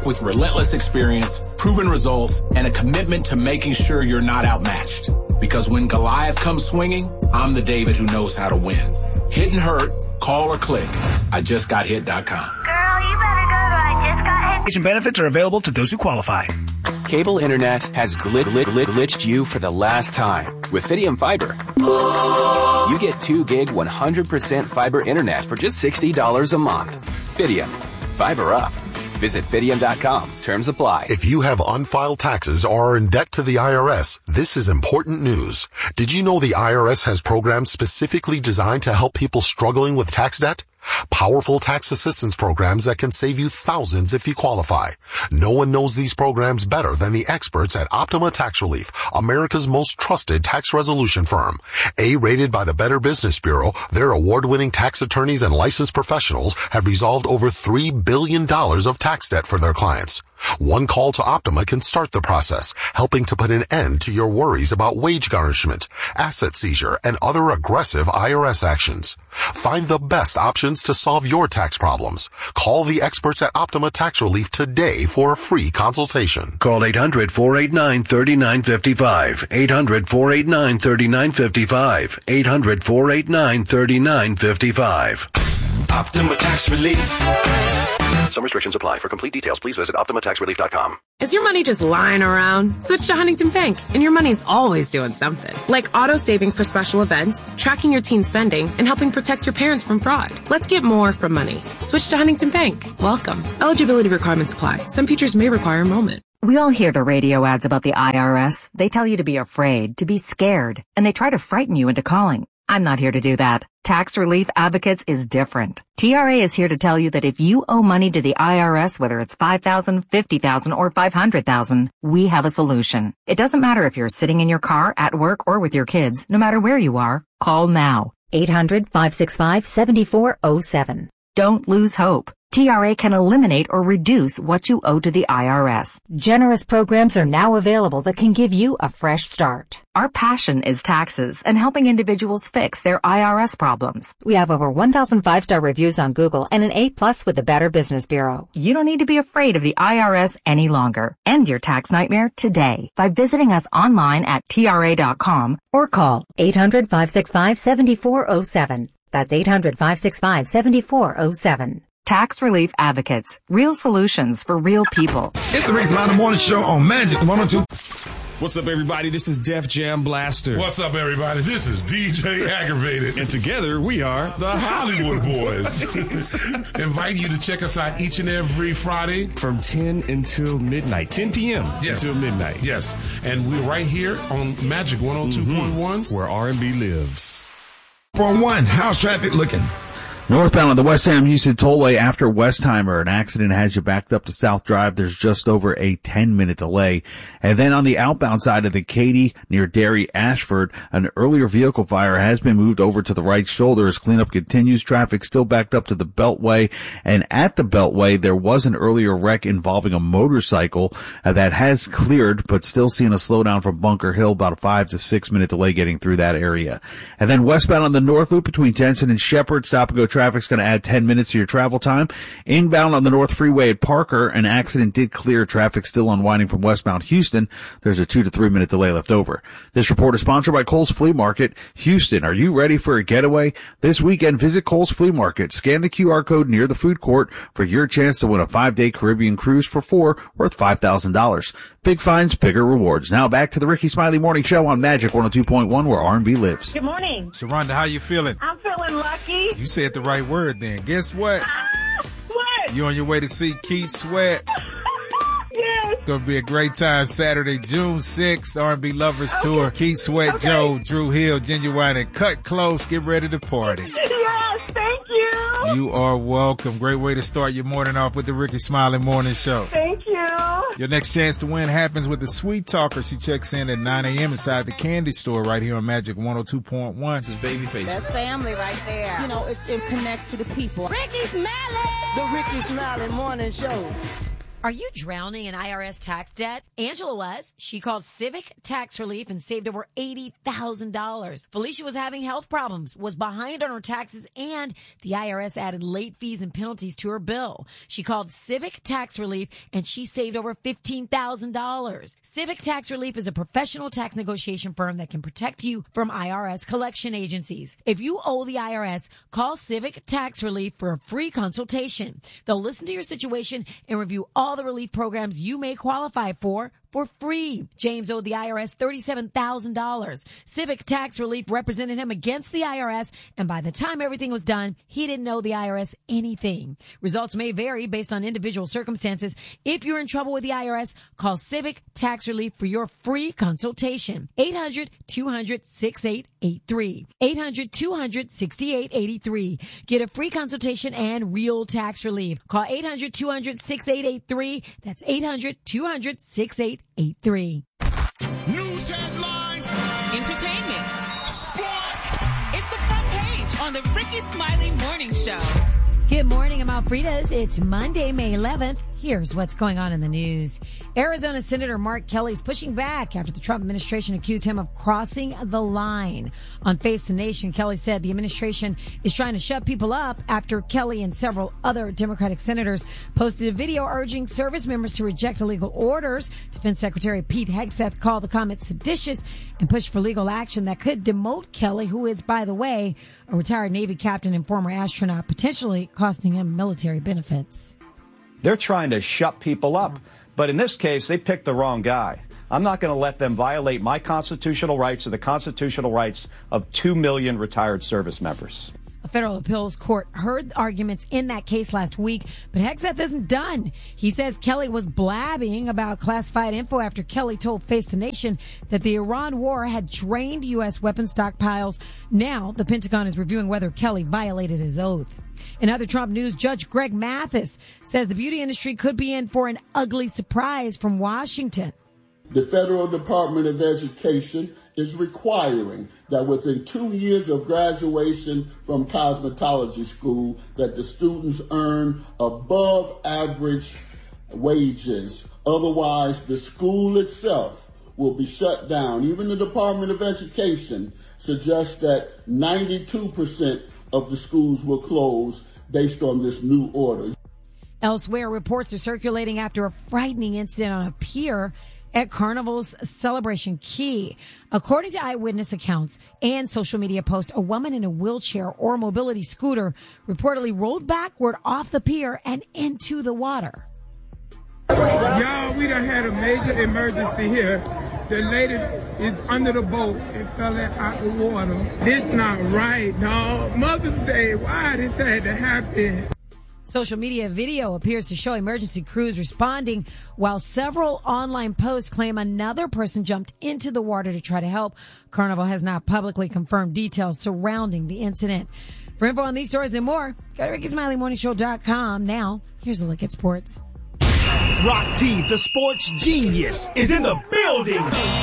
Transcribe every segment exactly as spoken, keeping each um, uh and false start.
with relentless experience, proven results, and a commitment to making sure you're not outmatched. Because when Goliath comes swinging, I'm the David who knows how to win. Hit and hurt, call or click. I just got hit dot com. Girl, you better go to I just got hit. Benefits are available to those who qualify. Cable internet has gl- gl- gl- glitched you for the last time. With Fidium Fiber, you get two gig, one hundred percent fiber internet for just sixty dollars a month. Fidium. Fiber up. Visit Fidium dot com. Terms apply. If you have unfiled taxes or are in debt to the I R S, this is important news. Did you know the I R S has programs specifically designed to help people struggling with tax debt? Powerful tax assistance programs that can save you thousands if you qualify. No one knows these programs better than the experts at Optima Tax Relief, America's most trusted tax resolution firm. A-rated by the Better Business Bureau, their award-winning tax attorneys and licensed professionals have resolved over three billion dollars of tax debt for their clients. One call to Optima can start the process, helping to put an end to your worries about wage garnishment, asset seizure, and other aggressive I R S actions. Find the best options to solve your tax problems. Call the experts at Optima Tax Relief today for a free consultation. Call eight hundred, four eight nine, three nine five five. eight hundred, four eight nine, three nine five five. eight hundred, four eight nine, three nine five five. Optima Tax Relief. Some restrictions apply. For complete details, please visit Optima Tax Relief dot com. Is your money just lying around? Switch to Huntington Bank, and your money's always doing something. Like auto saving for special events, tracking your teen spending, and helping protect your parents from fraud. Let's get more from money. Switch to Huntington Bank. Welcome. Eligibility requirements apply. Some features may require enrollment. We all hear the radio ads about the I R S. They tell you to be afraid, to be scared, and they try to frighten you into calling. I'm not here to do that. Tax Relief Advocates is different. T R A is here to tell you that if you owe money to the I R S, whether it's five thousand dollars, fifty thousand dollars, or five hundred thousand dollars, we have a solution. It doesn't matter if you're sitting in your car, at work, or with your kids. No matter where you are, call now. eight hundred, five six five, seven four zero seven. Don't lose hope. T R A can eliminate or reduce what you owe to the I R S. Generous programs are now available that can give you a fresh start. Our passion is taxes and helping individuals fix their I R S problems. We have over one thousand five-star reviews on Google and an A plus with the Better Business Bureau. You don't need to be afraid of the I R S any longer. End your tax nightmare today by visiting us online at T R A dot com or call eight hundred, five six five, seven four zero seven. That's eight hundred, five six five, seven four zero seven. Tax Relief Advocates. Real solutions for real people. It's the Ricky Smiley Morning Show on Magic one oh two. What's up, everybody? This is Def Jam Blaster. What's up, everybody? This is D J Aggravated. And together we are the Hollywood Boys. Inviting you to check us out each and every Friday. From ten until midnight. ten p.m. Yes. Until midnight. Yes. And we're right here on Magic one oh two point one. Mm-hmm. Where R and B lives. Point one, how's traffic looking? Northbound on the West Ham Houston Tollway after Westheimer, an accident has you backed up to South Drive. There's just over a ten minute delay. And then on the outbound side of the Katy near Derry Ashford, an earlier vehicle fire has been moved over to the right shoulder as cleanup continues. Traffic still backed up to the Beltway. And at the Beltway, there was an earlier wreck involving a motorcycle uh, that has cleared, but still seeing a slowdown from Bunker Hill, about a five to six minute delay getting through that area. And then westbound on the North Loop between Jensen and Shepherd, stop and go traffic's going to add ten minutes to your travel time. Inbound on the North Freeway at Parker, an accident did clear. Traffic still unwinding from westbound Houston. There's a two to three minute delay left over. This report is sponsored by Kohl's Flea Market. Houston, are you ready for a getaway? This weekend, visit Kohl's Flea Market. Scan the Q R code near the food court for your chance to win a five-day Caribbean cruise for four worth five thousand dollars. Big finds, bigger rewards. Now back to the Ricky Smiley Morning Show on Magic one oh two point one, where R and B lives. Good morning. Sharonda, how you feeling? I'm feeling lucky. You said the right word then. Guess what? Ah, what? You on your way to see Keith Sweat. Yes. It's going to be a great time Saturday, June sixth, R and B Lovers okay. Tour. Keith Sweat, okay. Joe, Drew Hill, Genuine, and Cut Close. Get ready to party. Yes, thank you. You are welcome. Great way to start your morning off with the Ricky Smiley Morning Show. Thank you. Your next chance to win happens with the Sweet Talker. She checks in at nine a.m. inside the candy store right here on Magic one oh two point one. This is Babyface. That's family right there. You know, it, it connects to the people. Ricky Smiley. The Ricky Smiley Morning Show. Are you drowning in I R S tax debt? Angela was. She called Civic Tax Relief and saved over eighty thousand dollars. Felicia was having health problems, was behind on her taxes, and the I R S added late fees and penalties to her bill. She called Civic Tax Relief and she saved over fifteen thousand dollars. Civic Tax Relief is a professional tax negotiation firm that can protect you from I R S collection agencies. If you owe the I R S, call Civic Tax Relief for a free consultation. They'll listen to your situation and review all the relief programs you may qualify for for free. James owed the I R S thirty-seven thousand dollars. Civic Tax Relief represented him against the I R S, and by the time everything was done, he didn't owe the I R S anything. Results may vary based on individual circumstances. If you're in trouble with the I R S, call Civic Tax Relief for your free consultation. eight hundred, two hundred, sixty-eight eighty-three. eight hundred, two hundred, sixty-eight eighty-three. Get a free consultation and real tax relief. Call eight hundred, two hundred, sixty-eight eighty-three. That's eight hundred, two hundred, sixty-eight eighty-three. News headlines, entertainment, sports. It's the front page on the Ricky Smiley Morning Show. Good morning, I'm Alfreda's. It's Monday, May eleventh. Here's what's going on in the news. Arizona Senator Mark Kelly is pushing back after the Trump administration accused him of crossing the line. On Face the Nation, Kelly said the administration is trying to shut people up after Kelly and several other Democratic senators posted a video urging service members to reject illegal orders. Defense Secretary Pete Hegseth called the comments seditious and pushed for legal action that could demote Kelly, who is, by the way, a retired Navy captain and former astronaut, potentially costing him military benefits. They're trying to shut people up. But in this case, they picked the wrong guy. I'm not going to let them violate my constitutional rights or the constitutional rights of two million retired service members. A federal appeals court heard arguments in that case last week, but Hegseth isn't done. He says Kelly was blabbing about classified info after Kelly told Face the Nation that the Iran war had drained U S weapon stockpiles. Now, the Pentagon is reviewing whether Kelly violated his oath. In other Trump news, Judge Greg Mathis says the beauty industry could be in for an ugly surprise from Washington. The Federal Department of Education is requiring that within two years of graduation from cosmetology school, that the students earn above average wages. Otherwise, the school itself will be shut down. Even the Department of Education suggests that ninety-two percent of the schools will close based on this new order. Elsewhere, reports are circulating after a frightening incident on a pier at Carnival's Celebration Key. According to eyewitness accounts and social media posts, a woman in a wheelchair or mobility scooter reportedly rolled backward off the pier and into the water. Y'all, we done had a major emergency here. The lady is under the boat and fell out the water. This not right, dog. Mother's Day, why this had to happen? Social media video appears to show emergency crews responding, while several online posts claim another person jumped into the water to try to help. Carnival has not publicly confirmed details surrounding the incident. For info on these stories and more, go to Ricky Smiley Morning Show dot com. Now, here's a look at sports. Rock T, the sports genius, is in the building.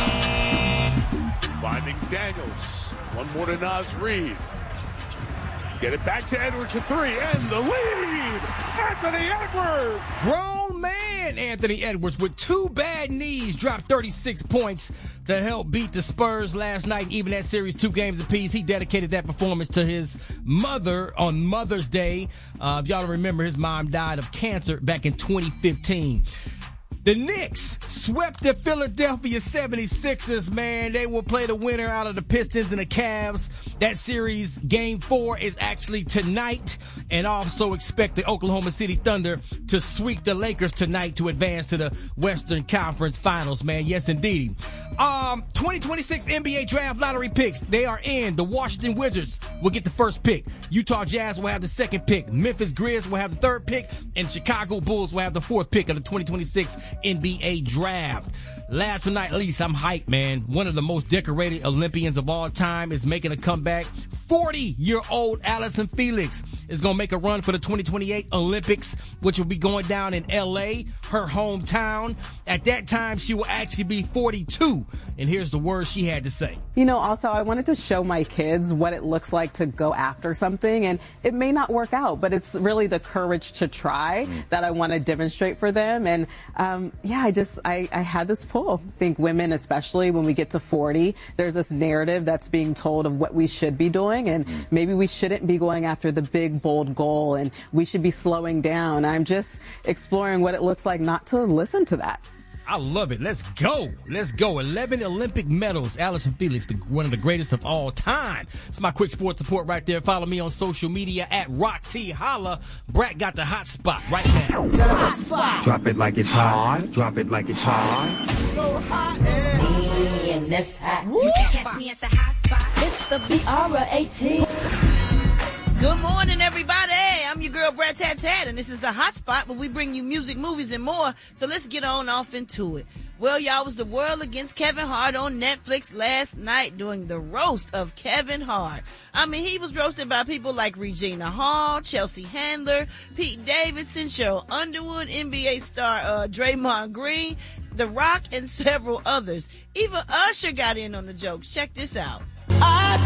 Finding Daniels. One more to Naz Reid. Get it back to Edwards for three, and the lead! Anthony Edwards! Grown man Anthony Edwards with two bad knees dropped thirty-six points to help beat the Spurs last night. Even that series, two games apiece. He dedicated that performance to his mother on Mother's Day. Uh, if y'all don't remember, his mom died of cancer back in twenty fifteen. The Knicks swept the Philadelphia seventy-sixers, man. They will play the winner out of the Pistons and the Cavs. That series, game four, is actually tonight. And also expect the Oklahoma City Thunder to sweep the Lakers tonight to advance to the Western Conference Finals, man. Yes, indeed. Um, twenty twenty-six N B A Draft Lottery picks. They are in. The Washington Wizards will get the first pick. Utah Jazz will have the second pick. Memphis Grizz will have the third pick. And Chicago Bulls will have the fourth pick of the twenty twenty-six N B A Draft. Last but not least, I'm hyped, man. One of the most decorated Olympians of all time is making a comeback. forty-year-old Allison Felix is going to make a run for the twenty twenty-eight Olympics, which will be going down in L A, her hometown. At that time, she will actually be forty-two and here's the words she had to say. You know, also, I wanted to show my kids what it looks like to go after something, and it may not work out, but it's really the courage to try mm. that I want to demonstrate for them. And um, yeah, I just, I, I had this pull. I think women, especially when we get to forty, there's this narrative that's being told of what we should be doing, and mm. maybe we shouldn't be going after the big, bold goal, and we should be slowing down. I'm just exploring what it looks like not to listen to that. I love it. Let's go. Let's go. eleven Olympic medals. Allison Felix, the, one of the greatest of all time. It's my quick sports report right there. Follow me on social media at Rock T. Holla. Brat got the hot spot right now. The hot spot. Drop it like it's hot. Drop it like it's hot. So hot and in this hot. You can catch me at the hot spot. It's the B R eighteen. Good morning, everybody. I'm your girl, Brat Tat Tat, and this is the Hot Spot where we bring you music, movies, and more. So let's get on off into it. Well, y'all, was The World Against Kevin Hart on Netflix last night doing the roast of Kevin Hart. I mean, he was roasted by people like Regina Hall, Chelsea Handler, Pete Davidson, Cheryl Underwood, N B A star uh, Draymond Green, The Rock, and several others. Even Usher got in on the jokes. Check this out. I